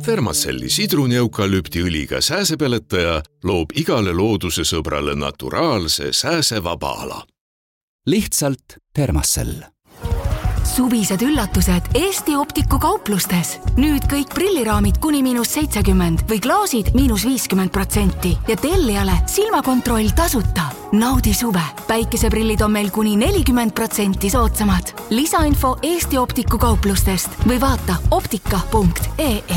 Thermacelli sidruni-eukalüptiõliga sääsepeletaja loob igale looduse sõbrale naturaalse sääsevaba ala. Lihtsalt Thermacell. Suvised üllatused Eesti Optiku kauplustes. Nüüd kõik prilliraamid kuni -70% või klaasid -50% ja tellijale silmakontroll tasuta. Naudi suve. Päikeseprillid on meil kuni 40% soodsamad. Lisainfo Eesti Optiku kauplustest või vaata optika.ee.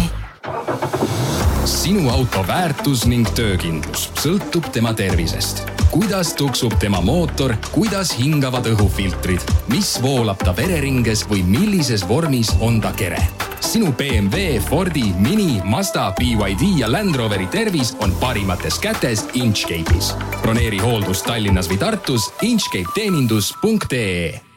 Sinu auto väärtus ning töökindlus sõltub tema tervisest. Kuidas tuksub tema mootor, kuidas hingavad õhufiltrid, mis voolab ta vereringes või millises vormis on ta kere. Sinu BMW, Fordi, Mini, Mazda, BYD ja Land Roveri tervis on parimates kätes Inchcape'is. Broneeri hooldus Tallinnas või Tartus inchcapeteenindus.ee.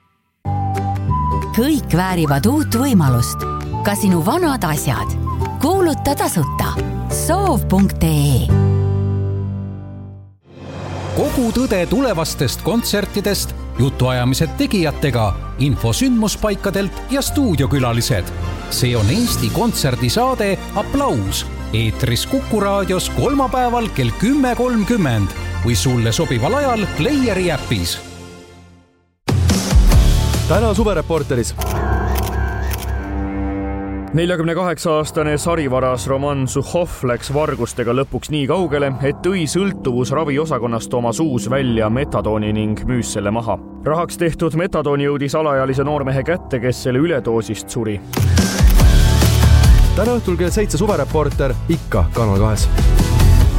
Kõik väärivad uut võimalust. Ka sinu vanad asjad. Kuuluta tasuta. Soov.ee. Kogu tõde tulevastest kontsertidest, jutuajamised tegijatega, info sündmuspaikadelt ja stuudiokülalised. See on Eesti kontserdisaade Applaus. Eetris Kuku raadios kolmapäeval kell 10.30 või sulle sobival ajal Playeri äpis. Täna suvereporteris. 48-aastane sarivaras Roman Suhhov läks vargustega lõpuks nii kaugele, et tõi sõltuvusraviosakonnast oma suus välja metadooni ning müüs selle maha. Rahaks tehtud metadooni jõudis alaealise noormehe kätte, kes selle üledoosist suri. Täna õhtul kell 7 suvereporter ikka Kanal 2.